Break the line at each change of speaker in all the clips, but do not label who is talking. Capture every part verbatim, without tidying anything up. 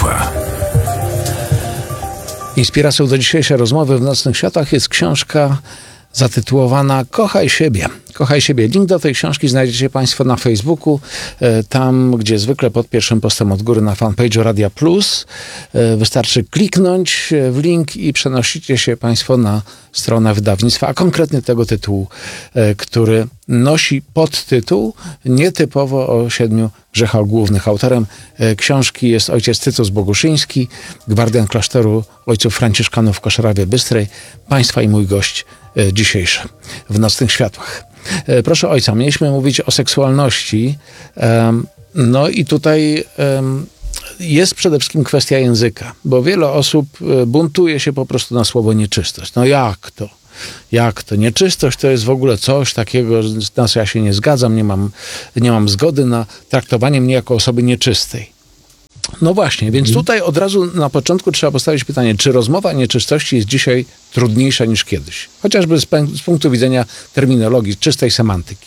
Światła.
Inspiracją do dzisiejszej rozmowy w Nocnych Światłach jest książka zatytułowana Kochaj siebie. Kochaj siebie. Link do tej książki znajdziecie Państwo na Facebooku, tam gdzie zwykle pod pierwszym postem od góry na fanpage'u Radia Plus. Wystarczy kliknąć w link i przenosicie się Państwo na stronę wydawnictwa, a konkretnie tego tytułu, który nosi podtytuł nietypowo o siedmiu grzechach głównych. Autorem książki jest ojciec Tytus Boguszyński, gwardian klasztoru ojców franciszkanów w Koszerowie Bystrej. Państwa i mój gość dzisiejszy w Nocnych Światłach. Proszę ojca, mieliśmy mówić o seksualności. No i tutaj jest przede wszystkim kwestia języka, bo wiele osób buntuje się po prostu na słowo nieczystość. No jak to? Jak to? Nieczystość to jest w ogóle coś takiego, z nas ja się nie zgadzam, nie mam, nie mam zgody na traktowanie mnie jako osoby nieczystej. No właśnie, więc tutaj od razu na początku trzeba postawić pytanie, czy rozmowa o nieczystości jest dzisiaj trudniejsza niż kiedyś? Chociażby z, z punktu widzenia terminologii, czystej semantyki.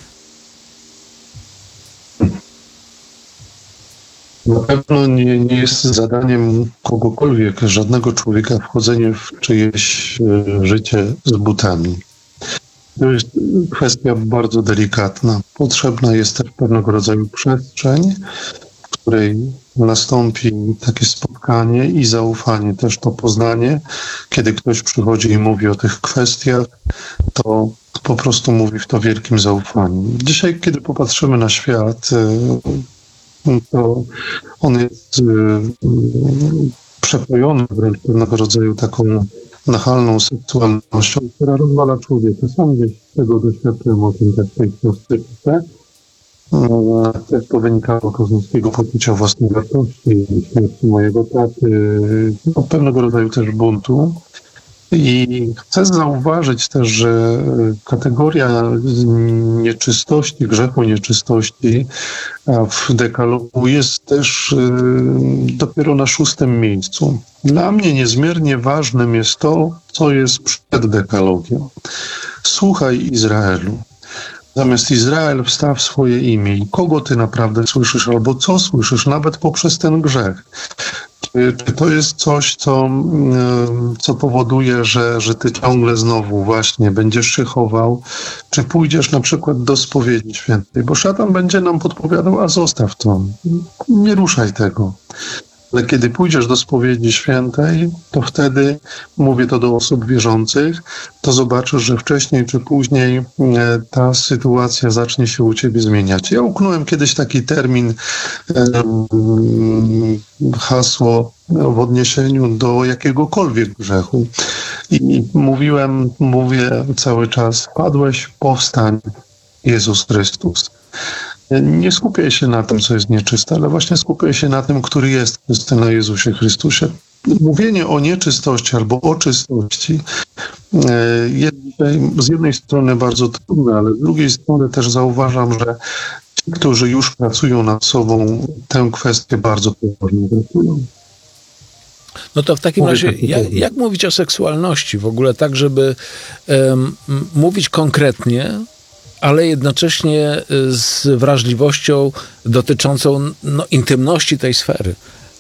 Na pewno nie, nie jest zadaniem kogokolwiek, żadnego człowieka wchodzenie w czyjeś życie z butami. To jest kwestia bardzo delikatna. Potrzebna jest też pewnego rodzaju przestrzeń, w której nastąpi takie spotkanie i zaufanie, też to poznanie. Kiedy ktoś przychodzi i mówi o tych kwestiach, to po prostu mówi w to wielkim zaufaniu. Dzisiaj, kiedy popatrzymy na świat, to on jest przepojony wręcz pewnego rodzaju taką nachalną seksualnością, która rozwala człowieka. Sam gdzieś tego doświadczyłem, o tym też w tej książce. Też to wynikało to z niskiego poczucia własnej wartości, śmierci mojego taty, no, pewnego rodzaju też buntu. I chcę zauważyć też, że kategoria nieczystości, grzechu nieczystości w dekalogu jest też dopiero na szóstym miejscu. Dla mnie niezmiernie ważnym jest to, co jest przed dekalogiem. Słuchaj, Izraelu. Zamiast Izrael wstaw swoje imię. I kogo ty naprawdę słyszysz, albo co słyszysz, nawet poprzez ten grzech. Czy to jest coś, co, co powoduje, że, że ty ciągle znowu właśnie będziesz się chował, czy pójdziesz na przykład do spowiedzi świętej, bo szatan będzie nam podpowiadał, a zostaw to, nie ruszaj tego. Ale kiedy pójdziesz do spowiedzi świętej, to wtedy, mówię to do osób wierzących, to zobaczysz, że wcześniej czy później ta sytuacja zacznie się u ciebie zmieniać. Ja uknąłem kiedyś taki termin, hasło w odniesieniu do jakiegokolwiek grzechu. I mówiłem, mówię cały czas, padłeś, powstań, Jezus Chrystus. Nie skupiaj się na tym, co jest nieczyste, ale właśnie skupiaj się na tym, który jest czysty, na Jezusie Chrystusie. Mówienie o nieczystości albo o czystości jest z jednej strony bardzo trudne, ale z drugiej strony też zauważam, że ci, którzy już pracują nad sobą, tę kwestię bardzo poważnie traktują.
No to w takim Mówię razie, jak, jak mówić o seksualności w ogóle tak, żeby um, mówić konkretnie, ale jednocześnie z wrażliwością dotyczącą no, intymności tej sfery?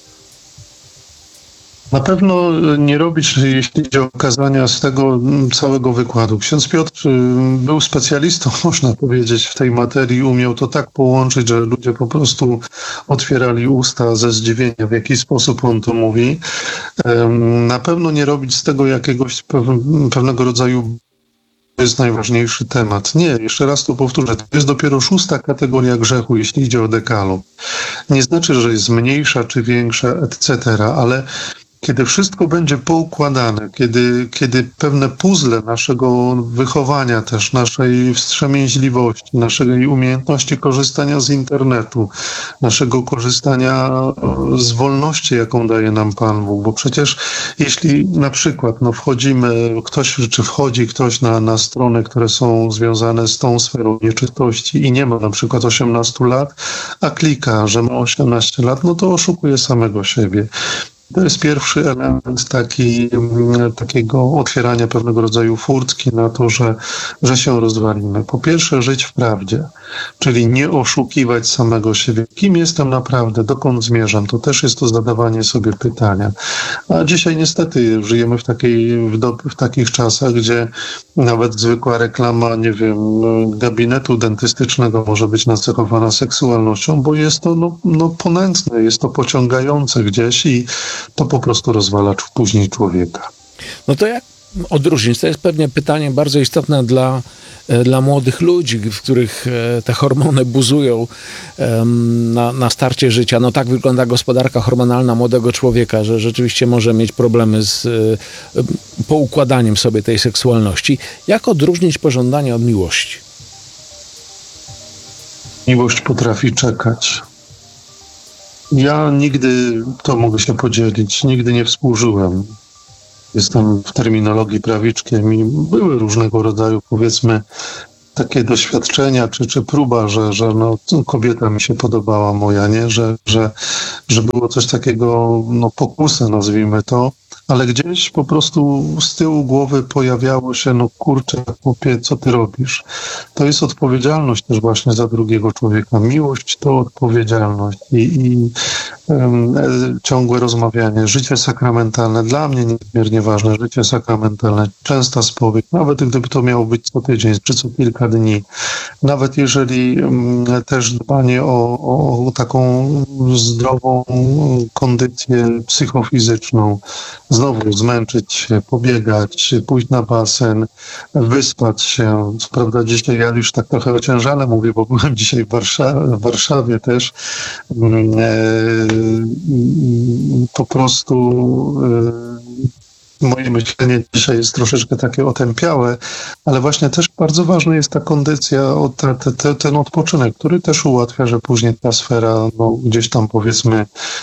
Na pewno nie robić, jeśli idzie o kazania, z tego całego wykładu. Ksiądz Piotr był specjalistą, można powiedzieć, w tej materii. Umiał to tak połączyć, że ludzie po prostu otwierali usta ze zdziwienia, w jaki sposób on to mówi. Na pewno nie robić z tego jakiegoś pewnego rodzaju to jest najważniejszy temat. Nie, jeszcze raz to powtórzę, to jest dopiero szósta kategoria grzechu, jeśli idzie o dekalog. Nie znaczy, że jest mniejsza czy większa, et cetera, ale kiedy wszystko będzie poukładane, kiedy, kiedy pewne puzzle naszego wychowania też, naszej wstrzemięźliwości, naszej umiejętności korzystania z internetu, naszego korzystania z wolności, jaką daje nam Pan Bóg, bo przecież jeśli na przykład no wchodzimy, ktoś czy wchodzi ktoś na, na strony, które są związane z tą sferą nieczystości i nie ma na przykład osiemnastu lat, a klika, że ma osiemnaście lat, no to oszukuje samego siebie. To jest pierwszy element taki, takiego otwierania pewnego rodzaju furtki na to, że, że się rozwalimy. Po pierwsze, żyć w prawdzie. czyli nie oszukiwać samego siebie. Kim jestem naprawdę, dokąd zmierzam? To też jest to zadawanie sobie pytania. A dzisiaj niestety żyjemy w, takiej, w, do, w takich czasach, gdzie nawet zwykła reklama, nie wiem, gabinetu dentystycznego może być nacechowana seksualnością, bo jest to no, no ponętne, jest to pociągające gdzieś i to po prostu rozwala później człowieka.
No to jak odróżnić? To jest pewnie pytanie bardzo istotne dla, dla młodych ludzi, w których te hormony buzują na, na starcie życia. No tak wygląda gospodarka hormonalna młodego człowieka, że rzeczywiście może mieć problemy z poukładaniem sobie tej seksualności. Jak odróżnić pożądanie od miłości?
Miłość potrafi czekać. Ja nigdy, to mogę się podzielić, nigdy nie współżyłem. Jestem w terminologii prawiczkiem i były różnego rodzaju, powiedzmy, takie doświadczenia, czy, czy próba, że, że no, kobieta mi się podobała moja, nie? Że, że, że było coś takiego, no pokusę nazwijmy to, ale gdzieś po prostu z tyłu głowy pojawiało się, no kurczę, chłopie, co ty robisz? To jest odpowiedzialność też właśnie za drugiego człowieka. Miłość to odpowiedzialność i, i um, ciągłe rozmawianie, życie sakramentalne, dla mnie niezmiernie ważne, życie sakramentalne, częsta spowiedź, nawet gdyby to miało być co tydzień, czy co kilka dni, nawet jeżeli um, też dbanie o, o, o taką zdrową kondycję psychofizyczną, znowu zmęczyć się, pobiegać, pójść na basen, wyspać się. Co prawda dzisiaj ja już tak trochę ociężale mówię, bo byłem dzisiaj w Warszawie, w Warszawie też. E, po prostu e, moje myślenie dzisiaj jest troszeczkę takie otępiałe, ale właśnie też bardzo ważna jest ta kondycja, te, te, te, ten odpoczynek, który też ułatwia, że później ta sfera no, gdzieś tam powiedzmy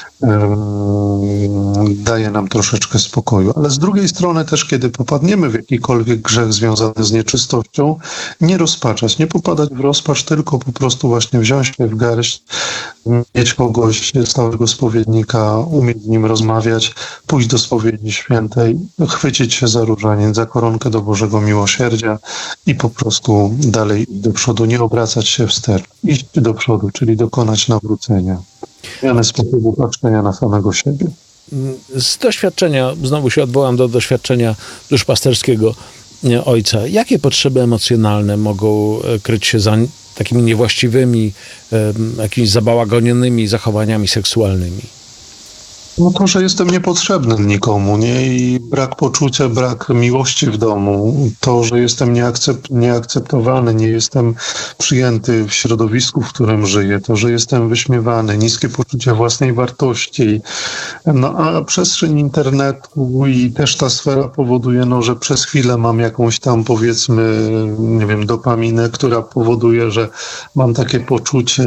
um, daje nam troszeczkę spokoju. Ale z drugiej strony też, kiedy popadniemy w jakikolwiek grzech związany z nieczystością, nie rozpaczać, nie popadać w rozpacz, tylko po prostu właśnie wziąć się w garść, mieć kogoś, stałego spowiednika, umieć z nim rozmawiać, pójść do spowiedzi świętej, chwycić się za różaniec, za koronkę do Bożego Miłosierdzia i po prostu dalej iść do przodu, nie obracać się wstecz, iść do przodu, czyli dokonać nawrócenia. Zmianę sposobu patrzenia na samego siebie.
Z doświadczenia, znowu się odwołam do doświadczenia duszpasterskiego ojca. Jakie potrzeby emocjonalne mogą kryć się za takimi niewłaściwymi, jakimiś zabałagonionymi zachowaniami seksualnymi?
No to, że jestem niepotrzebny nikomu, nie? I brak poczucia, brak miłości w domu, to, że jestem nieakcept, nieakceptowany, nie jestem przyjęty w środowisku, w którym żyję, to, że jestem wyśmiewany, niskie poczucie własnej wartości. No a przestrzeń internetu i też ta sfera powoduje, no, że przez chwilę mam jakąś tam, powiedzmy, nie wiem, dopaminę, która powoduje, że mam takie poczucie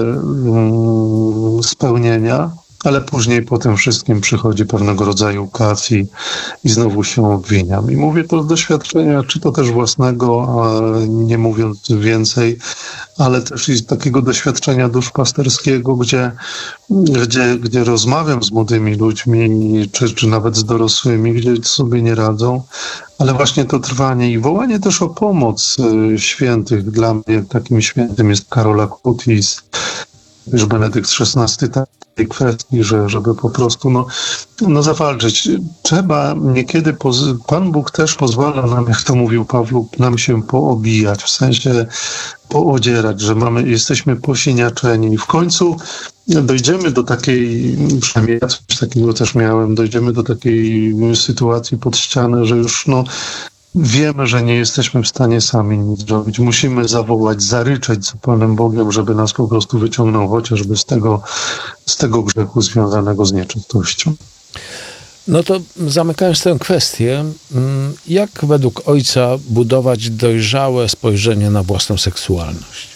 mm, spełnienia. Ale później po tym wszystkim przychodzi pewnego rodzaju kac i, i znowu się obwiniam. I mówię to z doświadczenia, czy to też własnego, a nie mówiąc więcej, ale też i z takiego doświadczenia duszpasterskiego, gdzie, gdzie, gdzie rozmawiam z młodymi ludźmi, czy, czy nawet z dorosłymi, gdzie sobie nie radzą, ale właśnie to trwanie i wołanie też o pomoc świętych. Dla mnie takim świętym jest Karol Acutis, już Benedykt szesnasty, tej kwestii, że, żeby po prostu no, no zawalczyć. Trzeba niekiedy, poz- Pan Bóg też pozwala nam, jak to mówił Paweł, nam się poobijać, w sensie poodzierać, że mamy, jesteśmy posiniaczeni i w końcu dojdziemy do takiej, przynajmniej ja coś takiego też miałem, dojdziemy do takiej sytuacji pod ścianę, że już no wiemy, że nie jesteśmy w stanie sami nic zrobić. Musimy zawołać, zaryczeć za Panem Bogiem, żeby nas po prostu wyciągnął chociażby z tego, z tego grzechu związanego z nieczystością.
No to zamykając tę kwestię, jak według ojca budować dojrzałe spojrzenie na własną seksualność?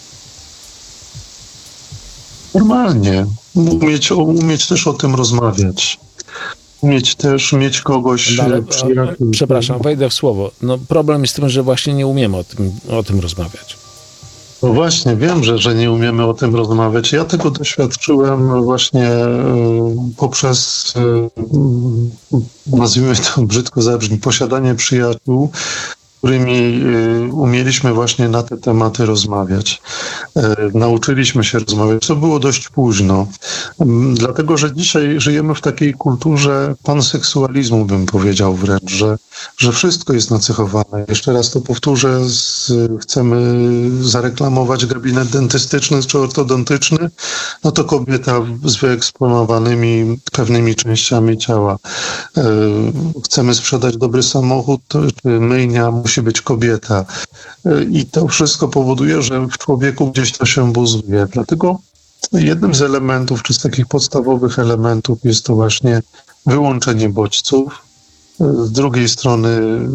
Normalnie. Umieć, umieć też o tym rozmawiać. Umieć też mieć kogoś
No, ale,
przyjaciół.
Przepraszam, wejdę w słowo. No, problem jest w tym, że właśnie nie umiemy o tym, o tym rozmawiać.
No właśnie, wiem, że, że nie umiemy o tym rozmawiać. Ja tego doświadczyłem właśnie poprzez, nazwijmy to brzydko zabrzmi, posiadanie przyjaciół, którymi umieliśmy właśnie na te tematy rozmawiać. Nauczyliśmy się rozmawiać, co było dość późno. Dlatego, że dzisiaj żyjemy w takiej kulturze panseksualizmu, bym powiedział wręcz, że, że wszystko jest nacechowane. Jeszcze raz to powtórzę, z, chcemy zareklamować gabinet dentystyczny czy ortodontyczny, no to kobieta z wyeksponowanymi pewnymi częściami ciała. Chcemy sprzedać dobry samochód, czy myjnia, musi być kobieta. I to wszystko powoduje, że w człowieku gdzieś to się buzuje. Dlatego jednym z elementów, czy z takich podstawowych elementów jest to właśnie wyłączenie bodźców. Z drugiej strony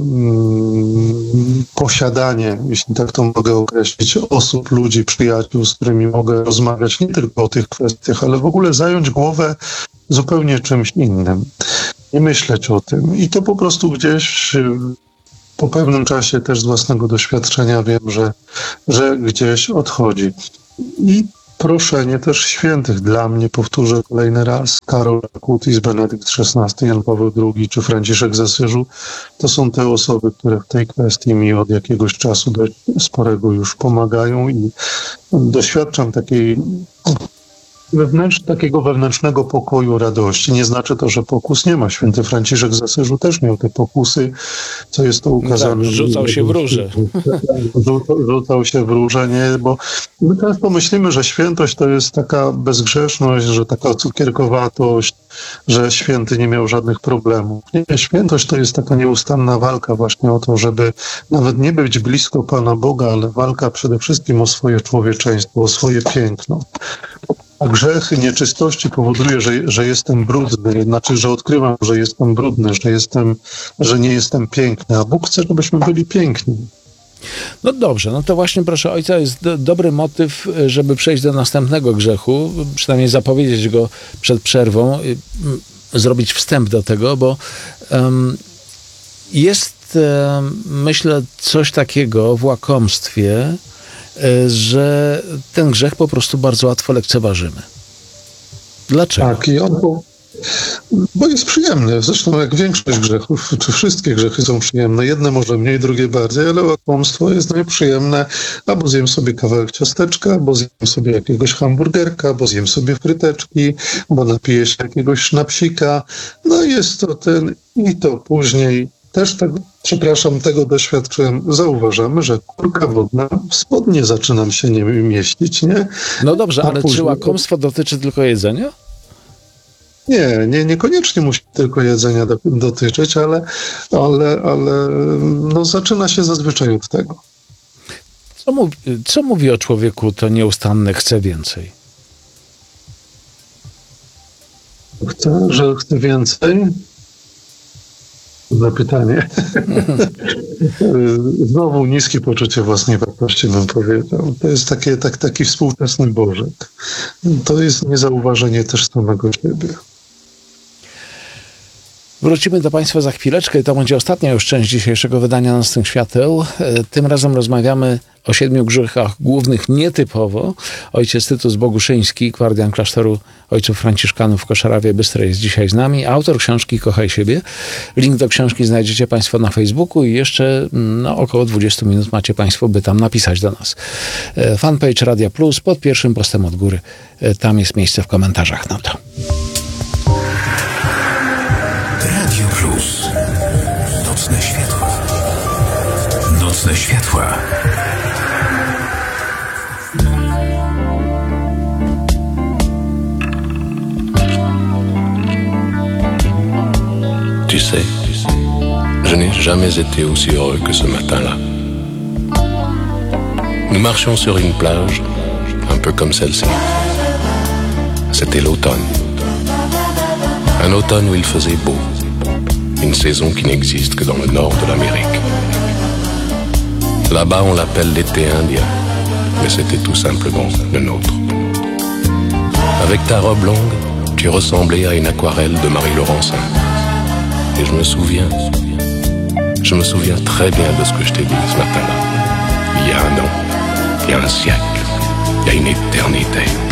mm, posiadanie, jeśli tak to mogę określić, osób, ludzi, przyjaciół, z którymi mogę rozmawiać nie tylko o tych kwestiach, ale w ogóle zająć głowę zupełnie czymś innym. Nie myśleć o tym. I to po prostu gdzieś po pewnym czasie też z własnego doświadczenia wiem, że, że gdzieś odchodzi. I proszenie też świętych. Dla mnie, powtórzę kolejny raz, Karol Acutis, Benedykt szesnasty, Jan Paweł drugi czy Franciszek z Asyżu, to są te osoby, które w tej kwestii mi od jakiegoś czasu dość sporego już pomagają i doświadczam takiej Wewnętrz, takiego wewnętrznego pokoju, radości. Nie znaczy to, że pokus nie ma. Święty Franciszek z Asyżu też miał te pokusy, co jest to ukazane.
Tak, rzucał się w róże.
Rzucał, rzucał się w róże, nie? Bo my często myślimy, że świętość to jest taka bezgrzeszność, że taka cukierkowatość, że święty nie miał żadnych problemów. Nie, świętość to jest taka nieustanna walka właśnie o to, żeby nawet nie być blisko Pana Boga, ale walka przede wszystkim o swoje człowieczeństwo, o swoje piękno. A grzechy, nieczystości powoduje, że, że jestem brudny, znaczy, że odkrywam, że jestem brudny, że, jestem, że nie jestem piękny, a Bóg chce, żebyśmy byli piękni.
No dobrze, no to właśnie proszę ojca, jest do, dobry motyw, żeby przejść do następnego grzechu, przynajmniej zapowiedzieć go przed przerwą, y, zrobić wstęp do tego, bo um, jest, um, myślę, coś takiego w łakomstwie, że ten grzech po prostu bardzo łatwo lekceważymy. Dlaczego?
Tak, i on, bo, bo jest przyjemny. Zresztą jak większość grzechów, czy wszystkie grzechy są przyjemne. Jedne może mniej, drugie bardziej, ale łakomstwo jest nieprzyjemne. Albo zjem sobie kawałek ciasteczka, albo zjem sobie jakiegoś hamburgerka, albo zjem sobie fryteczki, bo napiję się jakiegoś sznapsika. No jest to ten i to później. Też tego, przepraszam, tego doświadczyłem. Zauważamy, że kurka wodna w spodnie zaczynam się nie mieścić, nie?
No dobrze,
A
ale
później...
czy łakomstwo dotyczy tylko jedzenia?
Nie, nie, niekoniecznie musi tylko jedzenia do, dotyczyć, ale, ale, ale no, zaczyna się zazwyczaj od tego.
Co mówi, co mówi o człowieku to nieustanne chce więcej?
Chcę, że chcę więcej. Na pytanie. Znowu niskie poczucie własnej wartości, bym powiedział. To jest takie, tak, taki współczesny Bożek. To jest niezauważenie też samego siebie.
Wrócimy do Państwa za chwileczkę. To będzie ostatnia już część dzisiejszego wydania Nocnych Świateł. Tym razem rozmawiamy o siedmiu grzechach głównych nietypowo. Ojciec Tytus Boguszyński, gwardian klasztoru ojców franciszkanów w Koszarawie Bystrej jest dzisiaj z nami. Autor książki Kochaj siebie. Link do książki znajdziecie Państwo na Facebooku i jeszcze no, około dwadzieścia minut macie Państwo, by tam napisać do nas. Fanpage Radia Plus pod pierwszym postem od góry. Tam jest miejsce w komentarzach na to.
Radio Plus. Nocne światła. Nocne światła.
Tu sais, je n'ai jamais été aussi heureux que ce matin-là. Nous marchions sur une plage, un peu comme celle-ci. C'était l'automne. Un automne où il faisait beau. Une saison qui n'existe que dans le nord de l'Amérique. Là-bas, on l'appelle l'été indien, mais c'était tout simplement le nôtre. Avec ta robe longue, tu ressemblais à une aquarelle de Marie-Laurencin. Et je me souviens, je me souviens très bien de ce que je t'ai dit ce matin-là. Il y a un an, il y a un siècle, il y a une éternité.